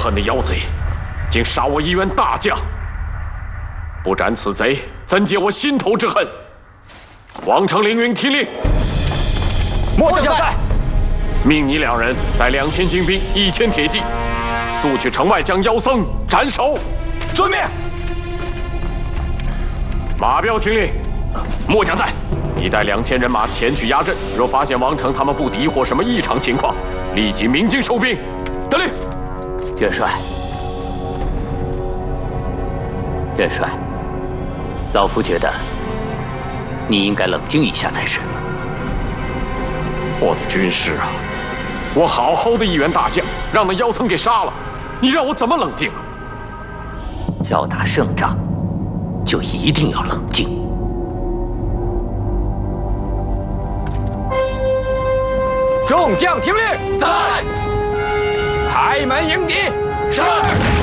恨的妖贼，竟杀我一员大将！不斩此贼，怎解我心头之恨？王城凌云听令， 末将在。 命你两人带2000精兵、1000铁骑，速去城外将妖僧斩首。 遵命。 马彪听令，末将在。你带2000人马前去压阵，若发现王城他们不敌或什么异常情况，立即鸣金收兵。得令。 元帅，元帅，老夫觉得你应该冷静一下才是。 我的军师啊，我好好的一员大将，让那妖僧给杀了，你让我怎么冷静啊？ 要打胜仗，就一定要冷静。 众将听令，在。开门迎敌。是。